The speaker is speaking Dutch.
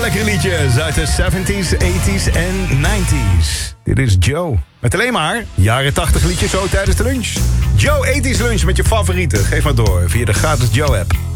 lekkere liedjes uit de 70s, 80s en 90s. Dit is Joe. Met alleen maar jaren 80 liedjes zo tijdens de lunch. Joe 80s lunch met je favorieten. Geef maar door via de gratis Joe app.